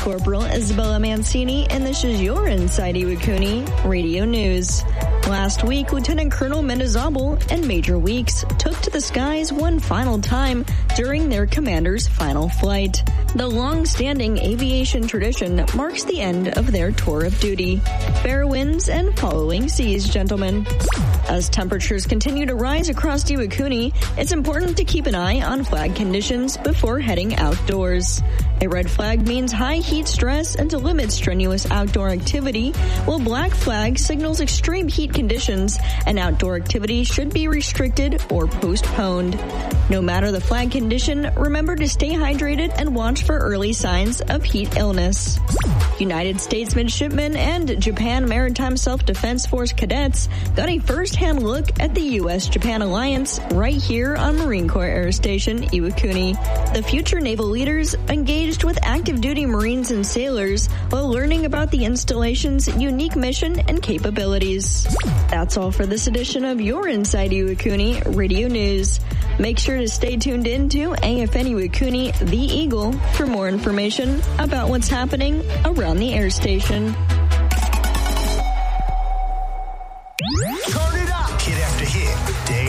Corporal Isabella Mancini, and this is your Inside Iwakuni Radio News. Last week, Lieutenant Colonel Mendozábal and Major Weeks took to the skies one final time during their commander's final flight. The long-standing aviation tradition marks the end of their tour of duty. Fair winds and following seas, gentlemen. As temperatures continue to rise across Iwakuni, it's important to keep an eye on flag conditions before heading outdoors. A red flag means high heat stress and to limit strenuous outdoor activity, while black flag signals extreme heat conditions and outdoor activity should be restricted or postponed. No matter the flag condition, remember to stay hydrated and watch for early signs of heat illness. United States midshipmen and Japan Maritime Self-Defense Force cadets got a first-hand look at the U.S.-Japan alliance right here on Marine Corps Air Station Iwakuni. The future naval leaders engaged with active duty Marines and sailors while learning about the installation's unique mission and capabilities. That's all for this edition of your Inside Iwakuni Radio News. Make sure to stay tuned in to AFN Iwakuni, The Eagle, for more information about what's happening around the air station. Turn it up! Hit after hit, day